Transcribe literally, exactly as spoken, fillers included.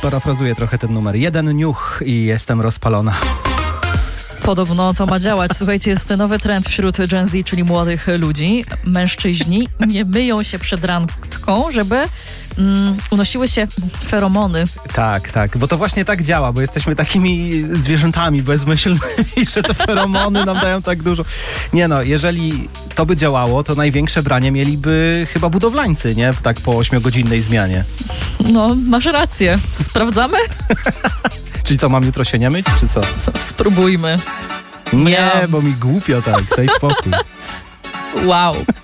Parafrazuję trochę ten numer. Jeden niuch i jestem rozpalona. Podobno to ma działać. Słuchajcie, jest nowy trend wśród Gen Z, czyli młodych ludzi. Mężczyźni nie myją się przed randką, żeby mm, unosiły się feromony. Tak, tak, bo to właśnie tak działa, bo jesteśmy takimi zwierzętami bezmyślnymi, że te feromony nam dają tak dużo. Nie no, jeżeli to by działało, to największe branie mieliby chyba budowlańcy, nie? Tak po ośmiogodzinnej zmianie. No, masz rację. Sprawdzamy? Czyli co, mam jutro się nie myć, czy co? Spróbujmy. Nie, bo mi głupio tak, daj spokój. Wow.